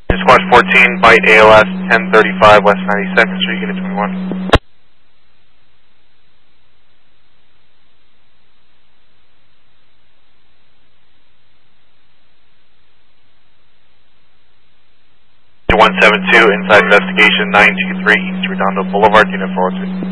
Squad 14, Byte ALS 1035 West 92nd Street, Unit 21. Unit 172, inside investigation 923 East Redondo Boulevard, Unit 402.